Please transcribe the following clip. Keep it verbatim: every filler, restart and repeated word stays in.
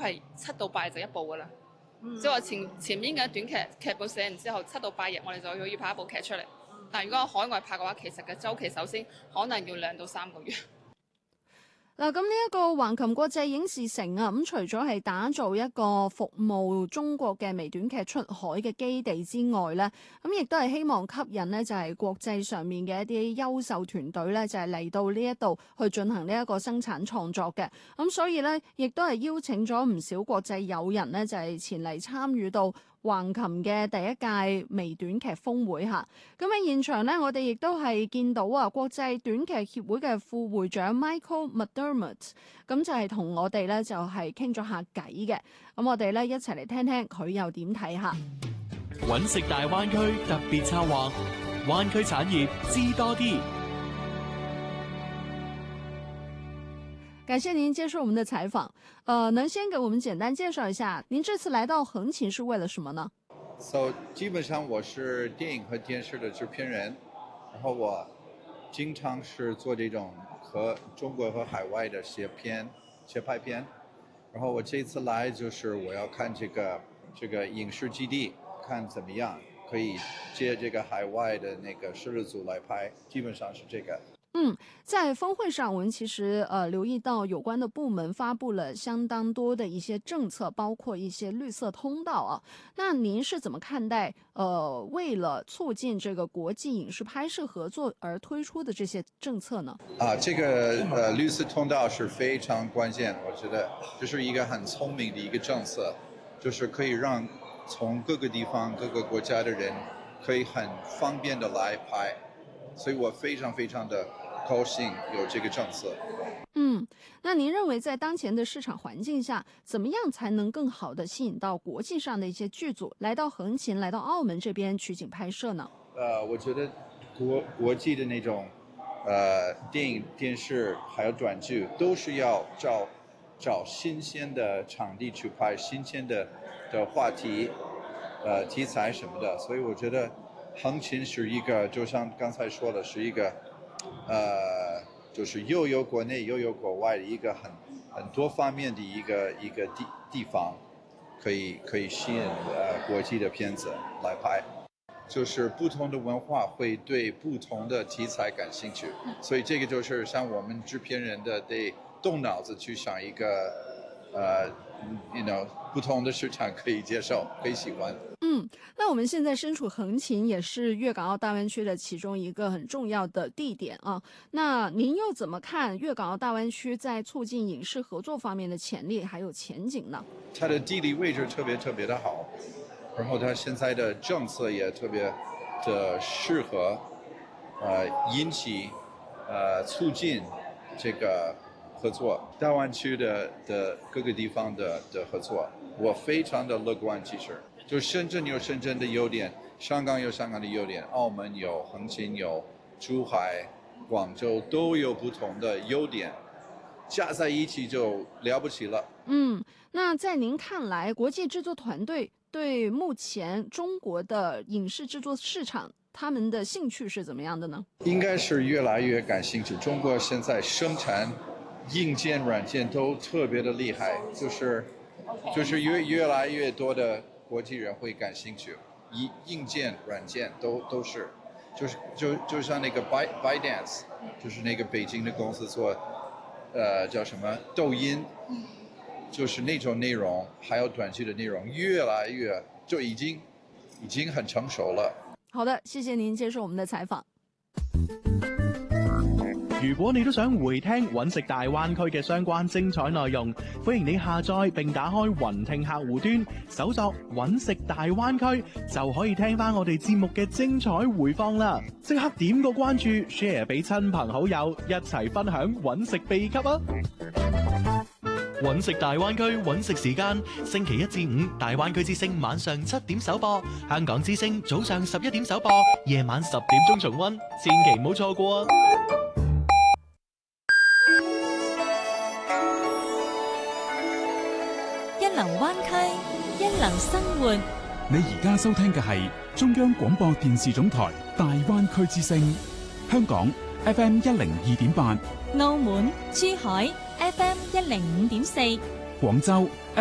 係七到八日就一部噶啦。即係話前前面嘅短劇劇本寫完之後，七到八日我哋就要拍一部劇出嚟。但係如果海外拍嘅話，其實嘅週期首先可能要兩到三個月。 嗱，咁呢一個橫琴國際影視城啊，咁除咗係打造一個服務中國嘅微短劇出海嘅基地之外咧，咁亦都係希望吸引呢就係國際上面嘅一啲優秀團隊咧，就係嚟到呢一度去進行呢一個生產創作嘅。咁所以咧，亦都係邀請咗唔少國際友人呢，就係前嚟參與到橫琴嘅第一屆微短劇峰會嚇。咁喺現場咧，我哋亦都係見到啊，國際短劇協會嘅副會長 Michael McDermott， 咁就係同我哋咧就係傾咗下偈嘅。咁我哋咧一齊嚟聽聽佢又點睇下。 揾食大灣區特別策劃，灣區產業知多啲。 感謝您接受我們的採訪。呃，能先給我們簡單介紹一下，您這次來到橫琴是為了什麼呢？ So 基本上我是電影和電視的製片人，然後我經常是做這種和中國和海外的協片、協拍片。然後我這次來就是我要看這個這個影視基地，看怎麼樣可以接這個海外的那個攝製組來拍，基本上是這個。 嗯，在峰會上，我們其實呃留意到有關的部門發布了相當多的一些政策，包括一些綠色通道啊。那您是怎麼看待呃為了促進這個國際影視拍攝合作而推出的這些政策呢？ 啊，這個呃綠色通道是非常關鍵，我覺得這是一個很聰明的一個政策，就是可以讓從各個地方、各個國家的人可以很方便的來拍，所以我非常非常的高興有這個政策。 嗯，那您認為在當前的市場環境下，怎麼樣才能更好的吸引到國際上的一些劇組來到橫琴、來到澳門這邊取景拍攝呢？ 呃，我覺得國國際的那種，呃，電影、電視還有短劇，都是要找找新鮮的場地去拍，新鮮的的話題，呃，題材什麼的。所以我覺得橫琴是一個，就像剛才說的，是一個。呃，就是又有國內又有國外的一個很很多方面的一個一個地地方，可以可以吸引呃國際的片子來拍，就是不同的文化會對不同的題材感興趣，所以這個就是像我們製片人的得動腦子去想一個，呃，you know，不同的市場可以接受，可以喜歡。 嗯，那我們現在身處橫琴，也是粵港澳大灣區的其中一個很重要的地點啊。那您又怎麼看粵港澳大灣區在促進影視合作方面的潛力還有前景呢？ 它的地理位置特別特別的好，然後它現在的政策也特別的適合，呃，引起，呃，促進這個合作。大灣區的的各個地方的的合作，我非常的樂觀其實。就深圳有深圳的優點，香港有香港的優點，澳門有，橫琴有，珠海、廣州都有不同的優點，加在一起就了不起了。 嗯，那在您看來，國際製作團隊對目前中國的影視製作市場，他們的興趣是怎麼樣的呢？ 應該是越來越感興趣。中國現在生產硬件、軟件都特別的厲害，就是就是越越來越多的國際人會感興趣，硬硬件、軟件都都是，就是就就像那個 By ByteDance，就是那個北京的公司做，呃叫什麼抖音，就是那種內容，還有短劇的內容，越來越就已經已經很成熟了。 好的，謝謝您接受我們的採訪。 如果你都想回聽揾食大灣區嘅相關精彩內容，歡迎你下載並打開雲聽客戶端，搜索揾食大灣區，就可以聽翻我哋節目嘅精彩回放啦！即刻點個關注 ，share 俾親朋好友，一齊分享揾食秘笈啊！揾食大灣區揾食時間，星期一至五大灣區之聲晚上七點首播，香港之聲早上十一點首播，夜晚十點鐘重溫，千祈唔好錯過啊！ 一流灣區，一流生活。 你而家收聽嘅係中央廣播電視總台大灣區之聲，香港 F M 一零二點八， 澳門、珠海 F M 一零五點四， 廣州